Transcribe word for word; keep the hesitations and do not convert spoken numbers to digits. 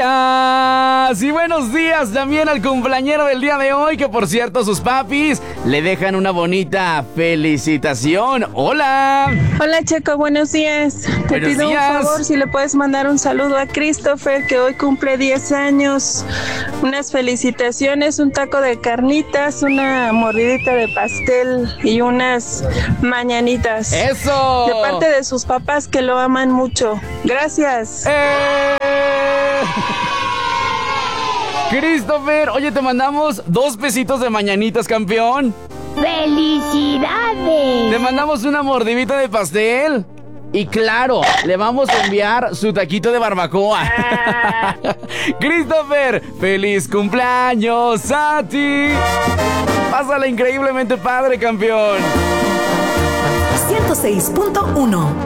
días y buenos días también al cumpleañero del día de hoy, que por cierto sus papis le dejan una bonita felicitación. ¡Hola! Hola Checo, buenos días. Te Buenos pido días. un favor si le puedes mandar un saludo a Christopher, que hoy cumple diez años. Unas felicitaciones, un taco de carnitas, una mordidita de pastel y unas mañanitas. ¡Eso! De parte de sus papás que lo aman mucho. Gracias. ¡Eh! Christopher, oye, te mandamos dos pesitos de mañanitas, campeón. ¡Felicidades! Te mandamos una mordidita de pastel. Y claro, le vamos a enviar su taquito de barbacoa. Christopher, feliz cumpleaños a ti. Pásala increíblemente padre, campeón. ciento seis punto uno